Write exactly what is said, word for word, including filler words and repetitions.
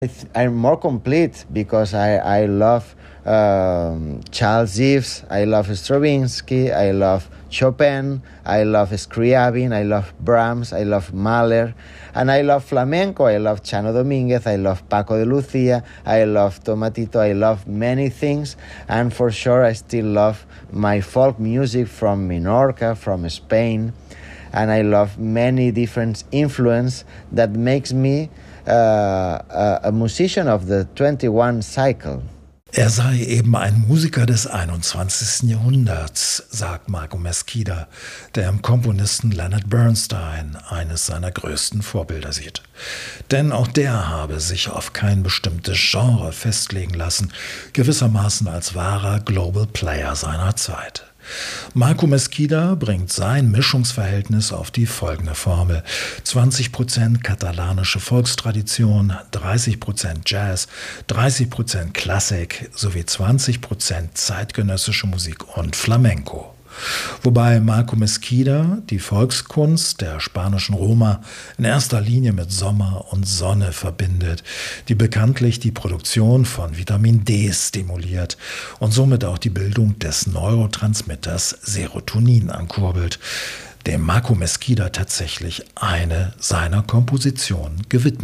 It's, I'm more complete because I, I love um, Charles Ives, I love Stravinsky, I love Chopin, I love Scriabin, I love Brahms, I love Mahler, and I love flamenco. I love Chano Dominguez, I love Paco de Lucia, I love Tomatito, I love many things, and for sure I still love my folk music from Minorca, from Spain, and I love many different influence that makes me uh, a, a musician of the twenty-one cycle. Er sei eben ein Musiker des einundzwanzigsten Jahrhunderts, sagt Marco Mesquida, der im Komponisten Leonard Bernstein eines seiner größten Vorbilder sieht. Denn auch der habe sich auf kein bestimmtes Genre festlegen lassen, gewissermaßen als wahrer Global Player seiner Zeit. Marco Mesquida bringt sein Mischungsverhältnis auf die folgende Formel: zwanzig Prozent katalanische Volkstradition, dreißig Prozent Jazz, dreißig Prozent Klassik sowie zwanzig Prozent zeitgenössische Musik und Flamenco. Wobei Marco Mesquida die Volkskunst der spanischen Roma in erster Linie mit Sommer und Sonne verbindet, die bekanntlich die Produktion von Vitamin D stimuliert und somit auch die Bildung des Neurotransmitters Serotonin ankurbelt, dem Marco Mesquida tatsächlich eine seiner Kompositionen gewidmet